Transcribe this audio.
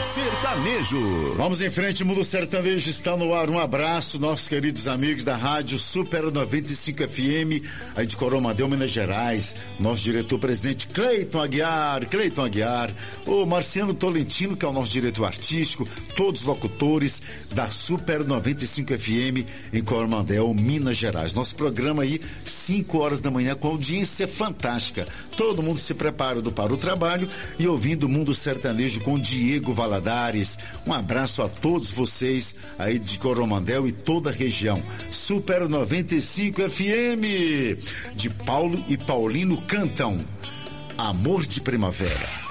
Sertanejo. Vamos em frente, Mundo Sertanejo está no ar. Um abraço, nossos queridos amigos da Rádio Super 95 FM, aí de Coromandel, Minas Gerais. Nosso diretor-presidente Cleiton Aguiar, o Marciano Tolentino, que é o nosso diretor artístico, todos os locutores da Super 95 FM em Coromandel, Minas Gerais. Nosso programa aí, 5 horas da manhã, com audiência fantástica. Todo mundo se preparando para o trabalho e ouvindo o Mundo Sertanejo com Diego Valadares. Um abraço a todos vocês aí de Coromandel e toda a região. Super 95 FM. De Paulo e Paulino cantam Amor de Primavera.